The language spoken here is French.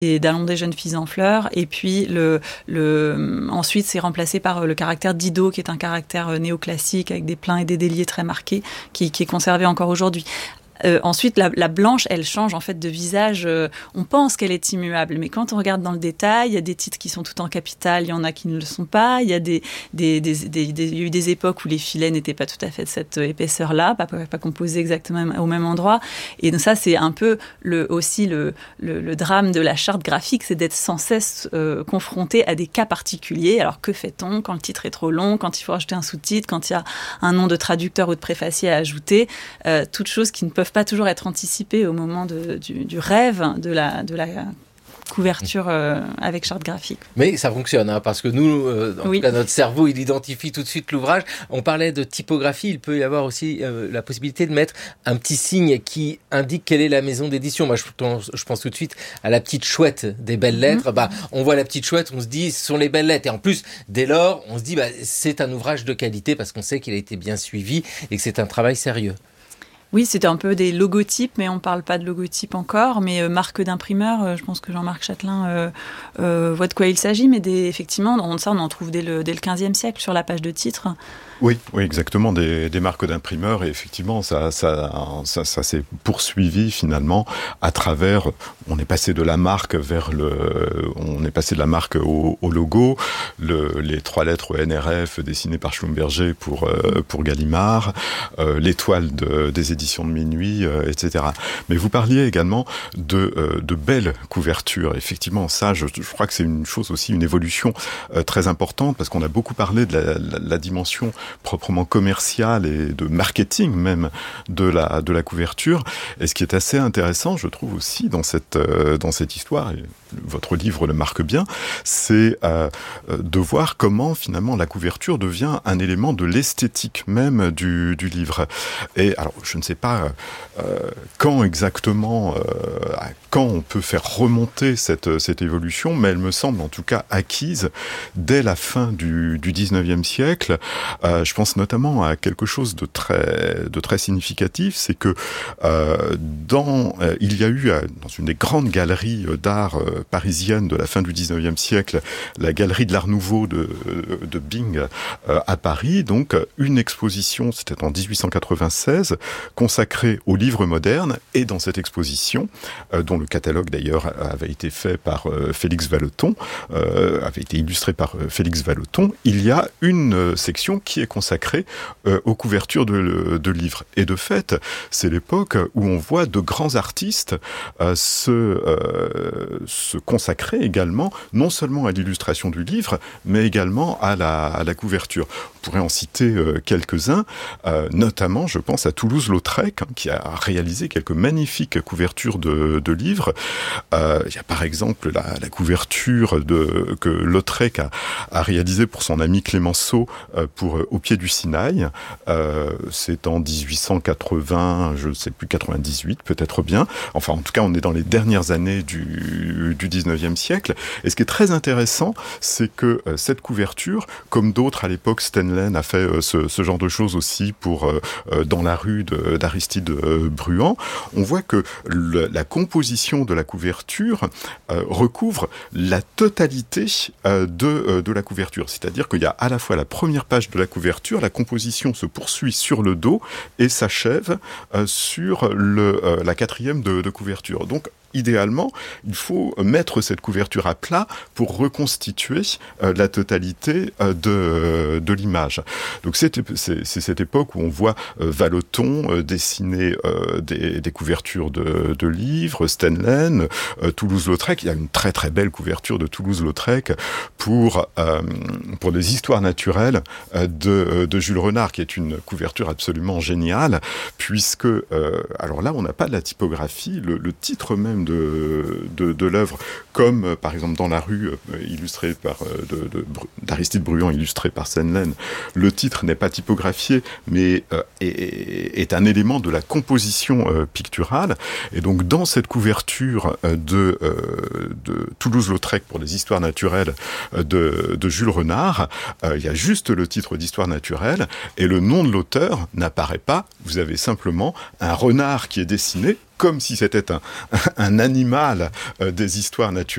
et d'Allons des jeunes filles en fleurs. Et puis, ensuite, c'est remplacé par le caractère d'Ido, qui est un caractère néoclassique avec des pleins et des déliés très marqués, qui est conservé encore aujourd'hui. Ensuite, la blanche, elle change en fait de visage. On pense qu'elle est immuable, mais quand on regarde dans le détail, il y a des titres qui sont tout en capitale, il y en a qui ne le sont pas. Il y a il y a eu des époques où les filets n'étaient pas tout à fait de cette épaisseur-là, pas composés exactement au même endroit. Et donc ça, c'est un peu aussi le drame de la charte graphique, c'est d'être sans cesse confronté à des cas particuliers. Alors que fait-on quand le titre est trop long, quand il faut rajouter un sous-titre, quand il y a un nom de traducteur ou de préfacier à ajouter, toutes choses qui ne peuvent pas toujours être anticipé au moment du rêve de la couverture avec charte graphique. Mais ça fonctionne, parce que nous, tout cas, notre cerveau, il identifie tout de suite l'ouvrage. On parlait de typographie, il peut y avoir aussi la possibilité de mettre un petit signe qui indique quelle est la maison d'édition. Moi, je pense tout de suite à la petite chouette des belles lettres. On voit la petite chouette, on se dit, ce sont les belles lettres. Et en plus, dès lors, on se dit, c'est un ouvrage de qualité parce qu'on sait qu'il a été bien suivi et que c'est un travail sérieux. Oui, c'était un peu des logotypes, mais on ne parle pas de logotypes encore. Mais marque d'imprimeur, je pense que Jean-Marc Chatelain voit de quoi il s'agit. Mais effectivement, on en trouve dès le XVe siècle sur la page de titre. Oui, exactement, des marques d'imprimeurs. Et effectivement, ça s'est poursuivi finalement à travers. On est passé de la marque au logo, les 3 lettres NRF dessinées par Schlumberger pour Gallimard, l'étoile des éditions de minuit, etc. Mais vous parliez également de belles couvertures. Effectivement, ça, je crois que c'est une chose aussi, une évolution très importante, parce qu'on a beaucoup parlé de la dimension proprement commerciale et de marketing même de la couverture. Et ce qui est assez intéressant, je trouve aussi dans cette histoire, et votre livre le marque bien, c'est de voir comment finalement la couverture devient un élément de l'esthétique même du livre. Et alors, je ne sais pas quand exactement, quand on peut faire remonter cette évolution, mais elle me semble en tout cas acquise dès la fin du 19e siècle. Je pense notamment à quelque chose de très significatif, c'est que il y a eu dans une des grandes galeries d'art parisiennes de la fin du 19e siècle, la galerie de l'Art Nouveau de Bing à Paris, donc une exposition, c'était en 1896, consacrée aux livres modernes, et dans cette exposition, dont le catalogue d'ailleurs avait été fait par Félix Vallotton, avait été illustré par Félix Vallotton, il y a une section qui est consacrée aux couvertures de livres. Et de fait, c'est l'époque où on voit de grands artistes se consacrer également, non seulement à l'illustration du livre, mais également à la couverture. On pourrait en citer quelques-uns, notamment, je pense à Toulouse-Lautrec, qui a réalisé quelques magnifiques couvertures de livres. Il y a par exemple la couverture que Lautrec a réalisée pour son ami Clémenceau pour Au pied du Sinaï. C'est en 1880, je ne sais plus, 98 peut-être bien. Enfin, en tout cas, on est dans les dernières années du 19e siècle. Et ce qui est très intéressant, c'est que cette couverture, comme d'autres à l'époque, Stendhal a fait ce genre de choses aussi pour Dans la rue d'Aristide Bruand, on voit que la composition de la couverture recouvre la totalité de la couverture. C'est-à-dire qu'il y a à la fois la première page de la couverture, la composition se poursuit sur le dos et s'achève sur la 4e de couverture. Donc, idéalement, il faut mettre cette couverture à plat pour reconstituer la totalité de l'image. Donc c'est cette époque où on voit Vallotton dessiner des couvertures de livres, Stendhal, Toulouse-Lautrec. Il y a une très très belle couverture de Toulouse-Lautrec pour des histoires naturelles de Jules Renard, qui est une couverture absolument géniale, puisque alors là on n'a pas de la typographie, le titre même de l'œuvre, comme par exemple Dans la rue, illustré d'Aristide Bruand, illustré par Stendhal. Le titre n'est pas typographié, mais est un élément de la composition picturale. Et donc dans cette couverture de Toulouse-Lautrec pour les histoires naturelles de Jules Renard, il y a juste le titre d'Histoire naturelle et le nom de l'auteur n'apparaît pas. Vous avez simplement un renard qui est dessiné comme si c'était un animal des histoires naturelles.